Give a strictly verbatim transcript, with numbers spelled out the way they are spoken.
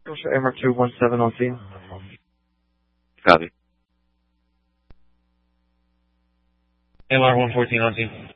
M R two one seven on scene. Copy. M R one fourteen on scene.